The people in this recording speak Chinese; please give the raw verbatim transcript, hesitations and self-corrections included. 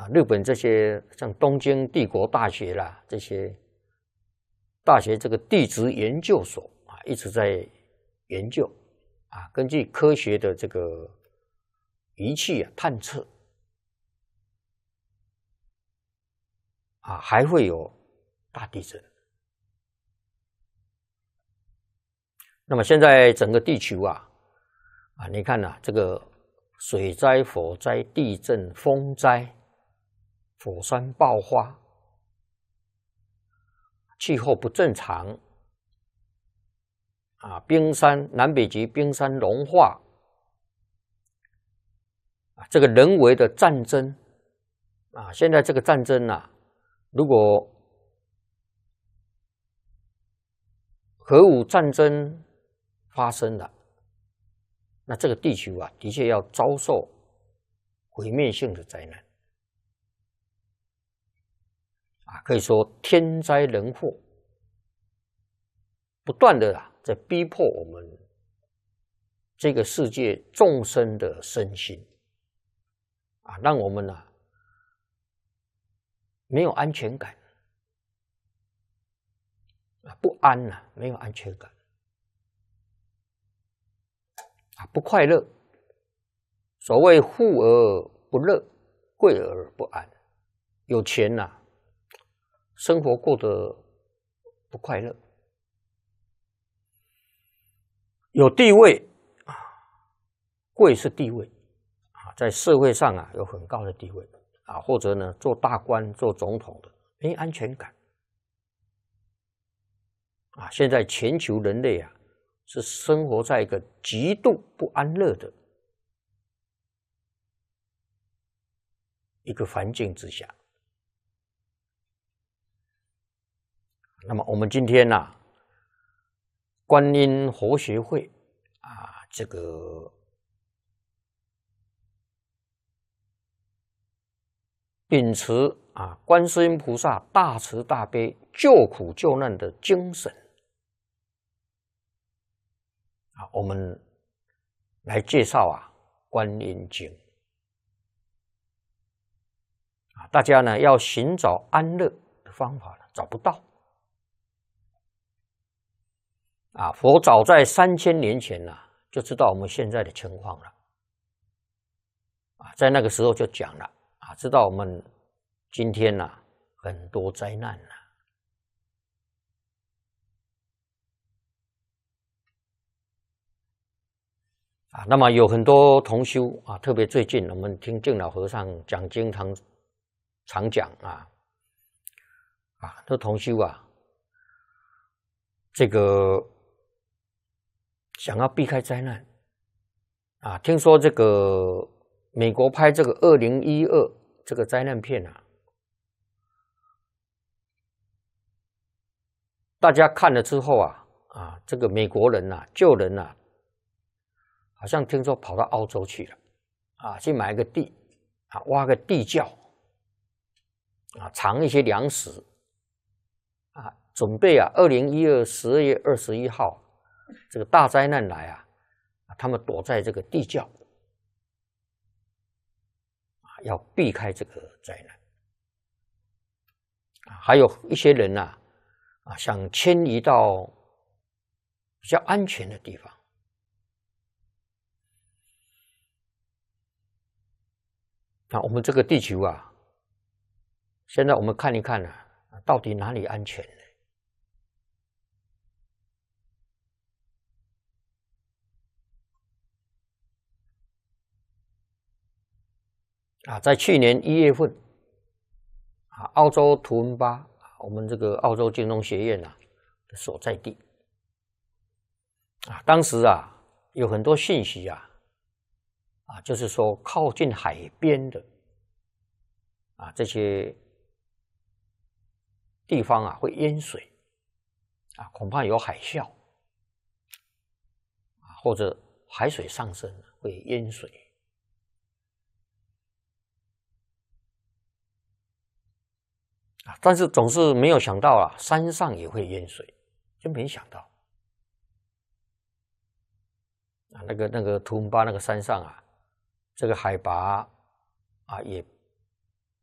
啊，日本这些像东京帝国大学啦，这些大学这个地质研究所啊，一直在研究啊，根据科学的这个仪器啊探测啊，还会有大地震。那么现在整个地球啊，啊，你看呐、啊，这个水灾、火灾、地震、风灾。火山爆发，气候不正常，啊，冰山南北极冰山融化，啊，这个人为的战争，啊，现在这个战争啊，如果核武战争发生了，那这个地球啊，的确要遭受毁灭性的灾难。啊，可以说天灾人祸不断的啊，在逼迫我们这个世界众生的身心，啊，让我们啊没有安全感，啊，不安呐、啊，没有安全感，啊，不快乐。所谓富而不乐，贵而不安。有钱呐、啊。生活过得不快乐，有地位啊，贵是地位啊，在社会上啊有很高的地位啊，或者呢做大官、做总统的没安全感啊。现在全球人类啊是生活在一个极度不安乐的一个环境之下。那么我们今天呢、啊，观音佛学会啊，这个秉持啊观世音菩萨大慈大悲、救苦救难的精神啊，我们来介绍啊观音经啊，大家呢要寻找安乐的方法呢，找不到。啊，佛早在三千年前呐、啊，就知道我们现在的情况了。啊，在那个时候就讲了啊，知道我们今天呐、啊、很多灾难呐、啊。啊，那么有很多同修啊，特别最近我们听净老和尚讲经常常讲啊，啊，这同修啊，这个。想要避开灾难啊！听说这个美国拍这个二零一二这个灾难片啊，大家看了之后啊啊，这个美国人呐、啊、救人呐、啊，好像听说跑到澳洲去了啊，去买个地啊，挖个地窖啊，藏一些粮食啊，准备啊，二零一二十二月二十一号。这个大灾难来啊，他们躲在这个地窖啊，要避开这个灾难啊。还有一些人呐、啊，啊，想迁移到比较安全的地方啊。我们这个地球啊，现在我们看一看啊，到底哪里安全呢？啊，在去年一月份，啊，澳洲图文巴，我们这个澳洲金融学院啊的所在地，啊，当时啊有很多信息啊，啊，就是说靠近海边的啊这些地方啊会淹水，啊，恐怕有海啸，啊，或者海水上升会淹水。但是总是没有想到啊，山上也会淹水，就没想到啊，那个那个图文巴那个山上啊，这个海拔啊也